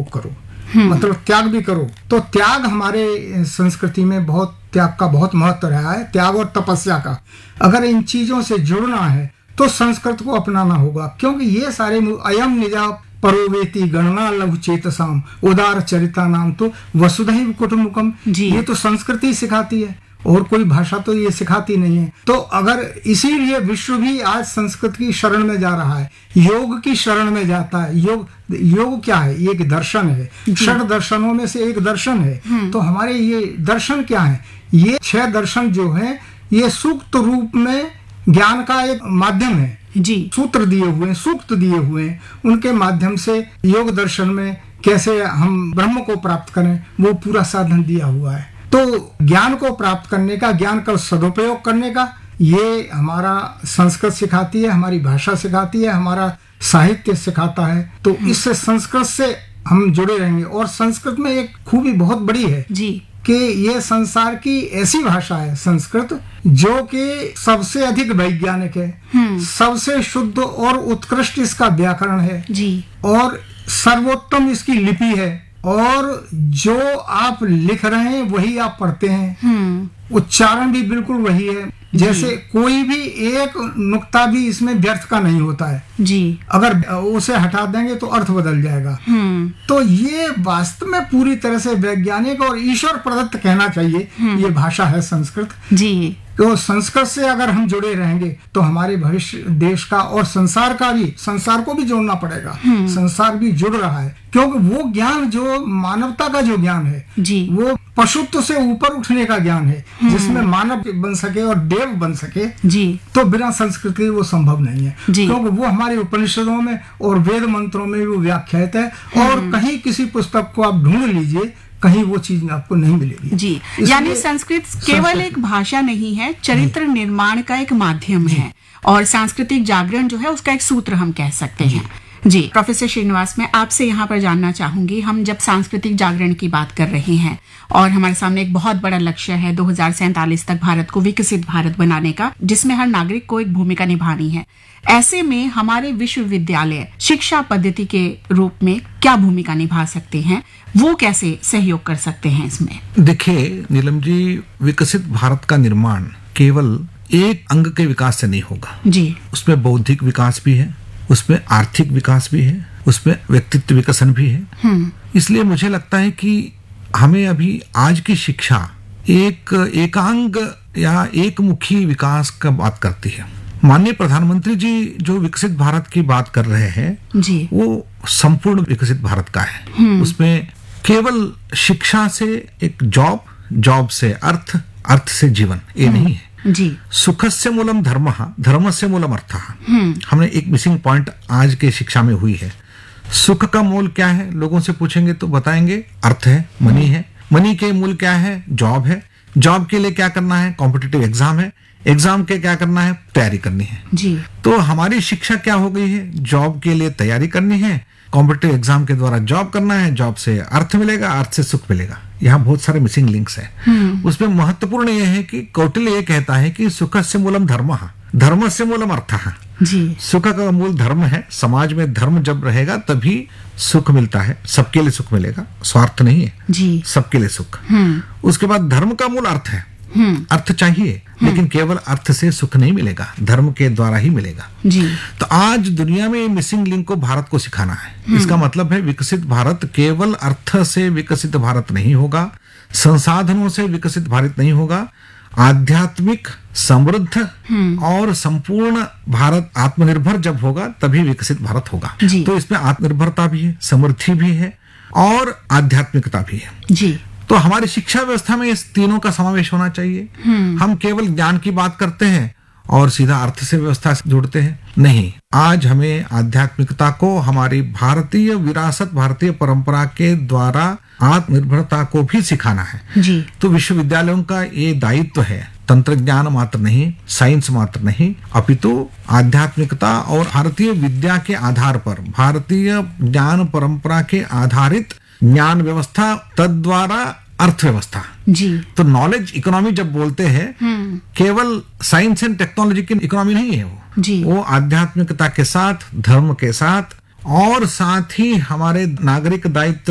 भोग करो, मतलब त्याग भी करो। तो त्याग हमारे संस्कृति में त्याग का बहुत महत्व रहा है, त्याग और तपस्या का। अगर इन चीजों से जुड़ना है तो संस्कृत को अपनाना होगा, क्योंकि ये सारे अयम निजा परोवेति गणना लघु चेतसाम उदार चरिता नाम तो वसुधैव कुटुम्बकम, ये तो संस्कृति सिखाती है और कोई भाषा तो ये सिखाती नहीं है। तो अगर इसीलिए विश्व भी आज संस्कृत की शरण में जा रहा है, योग की शरण में जाता है। योग क्या है? एक दर्शन है, षड दर्शनों में से एक दर्शन है। तो हमारे ये दर्शन क्या है? ये 6 दर्शन जो है ये सूक्त रूप में ज्ञान का एक माध्यम है जी। सूत्र दिए हुए हैं, सूक्त दिए हुए हैं, उनके माध्यम से योग दर्शन में कैसे हम ब्रह्म को प्राप्त करें वो पूरा साधन दिया हुआ है। तो ज्ञान को प्राप्त करने का, ज्ञान का सदुपयोग करने का, ये हमारा संस्कृत सिखाती है, हमारी भाषा सिखाती है, हमारा साहित्य सिखाता है। तो इससे संस्कृत से हम जुड़े रहेंगे। और संस्कृत में एक खूबी बहुत बड़ी है जी कि ये संसार की ऐसी भाषा है संस्कृत जो कि सबसे अधिक वैज्ञानिक है, सबसे शुद्ध और उत्कृष्ट इसका व्याकरण है जी, और सर्वोत्तम इसकी लिपि है, और जो आप लिख रहे हैं वही आप पढ़ते हैं, उच्चारण भी बिल्कुल वही है। जैसे कोई भी एक नुक्ता भी इसमें व्यर्थ का नहीं होता है जी, अगर उसे हटा देंगे तो अर्थ बदल जाएगा। तो ये वास्तव में पूरी तरह से वैज्ञानिक और ईश्वर प्रदत्त कहना चाहिए ये भाषा है संस्कृत जी। तो संस्कृत से अगर हम जुड़े रहेंगे तो हमारे भविष्य देश का और संसार को भी जोड़ना पड़ेगा। संसार भी जुड़ रहा है, क्योंकि वो ज्ञान जो मानवता का जो ज्ञान है जी, वो पशुत्व से ऊपर उठने का ज्ञान है, जिसमें मानव बन सके और देव बन सके जी। तो बिना संस्कृत के वो संभव नहीं है, क्योंकि वो हमारे उपनिषदों में और वेद मंत्रों में वो व्याख्यात है, और कहीं किसी पुस्तक को आप ढूंढ लीजिए, कहीं वो चीज आपको नहीं मिलेगी जी। यानी संस्कृत केवल एक भाषा नहीं है, चरित्र निर्माण का एक माध्यम है, और सांस्कृतिक जागरण जो है उसका एक सूत्र हम कह सकते हैं जी। प्रोफेसर श्रीनिवास, मैं आपसे यहाँ पर जानना चाहूंगी, हम जब सांस्कृतिक जागरण की बात कर रहे हैं और हमारे सामने एक बहुत बड़ा लक्ष्य है 2047 तक भारत को विकसित भारत बनाने का, जिसमें हर नागरिक को एक भूमिका निभानी है, ऐसे में हमारे विश्वविद्यालय शिक्षा पद्धति के रूप में क्या भूमिका निभा सकते हैं, वो कैसे सहयोग कर सकते हैं इसमें? देखिए नीलम जी, विकसित भारत का निर्माण केवल एक अंग के विकास से नहीं होगा जी। उसमें बौद्धिक विकास भी है, उसमें आर्थिक विकास भी है, उसमें व्यक्तित्व विकसन भी है। इसलिए मुझे लगता है कि हमें अभी आज की शिक्षा एक एकांग या एक मुखी विकास का बात करती है। माननीय प्रधानमंत्री जी जो विकसित भारत की बात कर रहे हैं जी, वो संपूर्ण विकसित भारत का है। उसमें केवल शिक्षा से एक जॉब से अर्थ, अर्थ से जीवन, ये नहीं है जी। सुखस्य मूलम धर्मः, धर्मस्य मूलम अर्थः। हमने एक मिसिंग पॉइंट आज के शिक्षा में हुई है। सुख का मूल क्या है? लोगों से पूछेंगे तो बताएंगे अर्थ है, मनी है। मनी के मूल क्या है? जॉब है। जॉब के लिए क्या करना है? कॉम्पिटिटिव एग्जाम है। एग्जाम के क्या करना है? तैयारी करनी है जी। तो हमारी शिक्षा क्या हो गई है? जॉब के लिए तैयारी करनी है, कॉम्पिटिटिव एग्जाम के द्वारा जॉब करना है, जॉब से अर्थ मिलेगा, अर्थ से सुख मिलेगा। यहाँ बहुत सारे मिसिंग लिंक्स हैं। उसमें महत्वपूर्ण यह है कि कौटिल्य ये कहता है कि सुखस्य मूलम धर्मः, धर्मस्य मूलम अर्थः जी। सुख का मूल धर्म है। समाज में धर्म जब रहेगा तभी सुख मिलता है, सबके लिए सुख मिलेगा, स्वार्थ नहीं है जी, सबके लिए सुख। उसके बाद धर्म का मूल अर्थ है। अर्थ चाहिए, लेकिन केवल अर्थ से सुख नहीं मिलेगा, धर्म के द्वारा ही मिलेगा जी। तो आज दुनिया में मिसिंग लिंक को भारत को सिखाना है। इसका मतलब है विकसित भारत केवल अर्थ से विकसित भारत नहीं होगा, संसाधनों से विकसित भारत नहीं होगा, आध्यात्मिक, समृद्ध और संपूर्ण भारत आत्मनिर्भर जब होगा तभी विकसित भारत होगा। तो इसमें आत्मनिर्भरता भी है, समृद्धि भी है और आध्यात्मिकता भी है जी। तो हमारी शिक्षा व्यवस्था में इस तीनों का समावेश होना चाहिए। हम केवल ज्ञान की बात करते हैं और सीधा अर्थ से व्यवस्था से जुड़ते हैं, नहीं। आज हमें आध्यात्मिकता को, हमारी भारतीय विरासत, भारतीय परंपरा के द्वारा आत्मनिर्भरता को भी सिखाना है जी। तो विश्वविद्यालयों का ये दायित्व है, तंत्र ज्ञान मात्र नहीं, साइंस मात्र नहीं, अपितु आध्यात्मिकता और भारतीय विद्या के आधार पर, भारतीय ज्ञान परंपरा के आधारित ज्ञान व्यवस्था, तद्वारा अर्थव्यवस्था जी। तो नॉलेज इकोनॉमी जब बोलते हैं, केवल साइंस एंड टेक्नोलॉजी की इकोनॉमी नहीं है वो जी। वो आध्यात्मिकता के साथ, धर्म के साथ और साथ ही हमारे नागरिक दायित्व